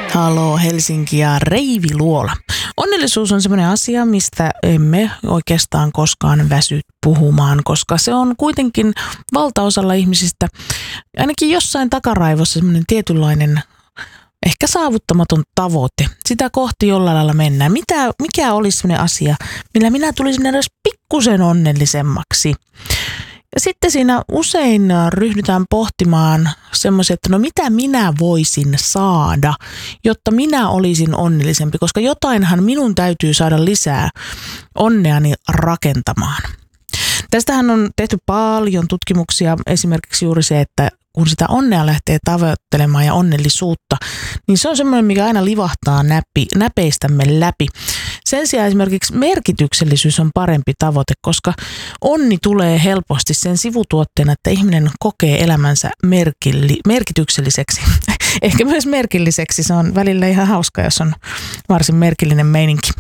Haloo Helsinki ja Reivi Luola. Onnellisuus on semmoinen asia, mistä emme oikeastaan koskaan väsy puhumaan, koska se on kuitenkin valtaosalla ihmisistä ainakin jossain takaraivossa semmoinen tietynlainen ehkä saavuttamaton tavoite. Sitä kohti jollain lailla mennään. Mikä olisi semmoinen asia, millä minä tulisin edes pikkusen onnellisemmaksi? Ja sitten siinä usein ryhdytään pohtimaan semmoisia, että no mitä minä voisin saada, jotta minä olisin onnellisempi, koska jotainhan minun täytyy saada lisää onneani rakentamaan. Tästähän on tehty paljon tutkimuksia, esimerkiksi juuri se, että kun sitä onnea lähtee tavoittelemaan ja onnellisuutta, niin se on semmoinen, mikä aina livahtaa näpeistämme läpi. Sen sijaan esimerkiksi merkityksellisyys on parempi tavoite, koska onni tulee helposti sen sivutuotteena, että ihminen kokee elämänsä merkitykselliseksi. Ehkä myös merkilliseksi. Se on välillä ihan hauska, jos on varsin merkillinen meininki.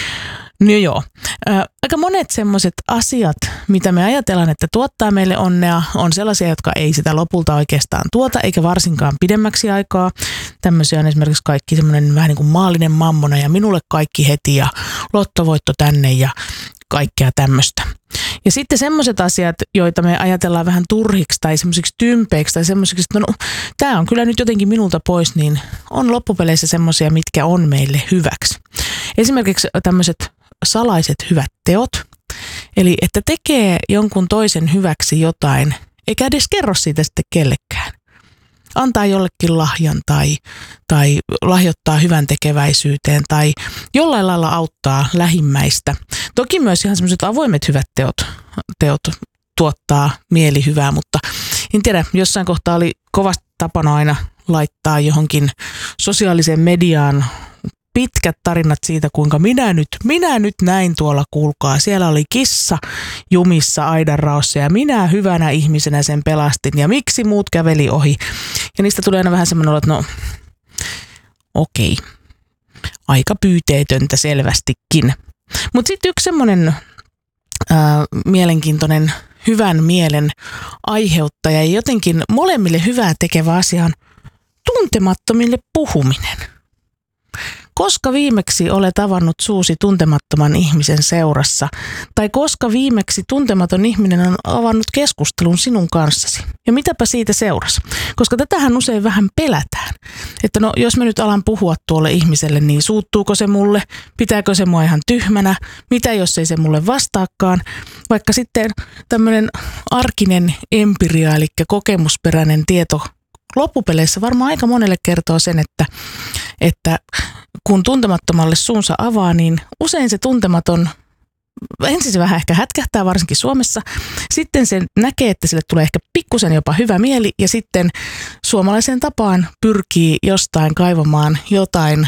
No joo. Aika monet semmoiset asiat, mitä me ajatellaan, että tuottaa meille onnea, on sellaisia, jotka ei sitä lopulta oikeastaan tuota, eikä varsinkaan pidemmäksi aikaa. Tämmöisiä on esimerkiksi kaikki semmoinen vähän niin kuin maallinen mammona ja minulle kaikki heti ja lottovoitto tänne ja kaikkea tämmöistä. Ja sitten semmoiset asiat, joita me ajatellaan vähän turhiksi tai semmoisiksi tympeiksi tai semmoisiksi, että no, tämä on kyllä nyt jotenkin minulta pois, niin on loppupeleissä semmoisia, mitkä on meille hyväksi. Esimerkiksi tämmöiset salaiset hyvät teot, eli että tekee jonkun toisen hyväksi jotain, eikä edes kerro siitä sitten kellekään. Antaa jollekin lahjan tai lahjoittaa hyvän tekeväisyyteen tai jollain lailla auttaa lähimmäistä. Toki myös ihan semmoiset avoimet hyvät teot tuottaa mielihyvää, mutta en tiedä, jossain kohtaa oli kovasti tapana aina laittaa johonkin sosiaaliseen mediaan pitkät tarinat siitä, kuinka minä nyt näin tuolla, kuulkaa. Siellä oli kissa jumissa aidanraossa ja minä hyvänä ihmisenä sen pelastin ja miksi muut käveli ohi. Ja niistä tulee aina vähän semmoinen olo, että no okei, aika pyyteetöntä selvästikin. Mutta sitten yksi semmoinen mielenkiintoinen hyvän mielen aiheuttaja ja jotenkin molemmille hyvää tekevä asia on tuntemattomille puhuminen. Koska viimeksi olet avannut suusi tuntemattoman ihmisen seurassa, tai koska viimeksi tuntematon ihminen on avannut keskustelun sinun kanssasi. Ja mitäpä siitä seurasi? Koska tätähän usein vähän pelätään. Että no, jos mä nyt alan puhua tuolle ihmiselle, niin suuttuuko se mulle? Pitääkö se mua ihan tyhmänä? Mitä jos ei se mulle vastaakaan? Vaikka sitten tämmöinen arkinen empiria, eli kokemusperäinen tieto loppupeleissä varmaan aika monelle kertoo sen, että kun tuntemattomalle suunsa avaa, niin usein se tuntematon, ensin se vähän ehkä hätkähtää, varsinkin Suomessa. Sitten se näkee, että sille tulee ehkä pikkusen jopa hyvä mieli ja sitten suomalaiseen tapaan pyrkii jostain kaivamaan jotain,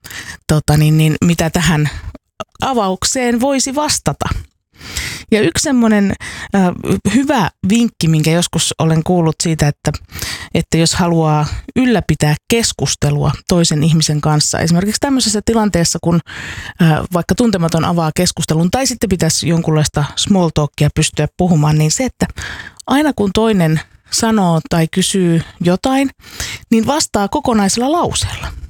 mitä tähän avaukseen voisi vastata. Ja yksi semmoinen hyvä vinkki, minkä joskus olen kuullut siitä, että jos haluaa ylläpitää keskustelua toisen ihmisen kanssa, esimerkiksi tämmöisessä tilanteessa, kun vaikka tuntematon avaa keskustelun tai sitten pitäisi jonkunlaista small talkia pystyä puhumaan, niin se, että aina kun toinen sanoo tai kysyy jotain, niin vastaa kokonaisella lauseella.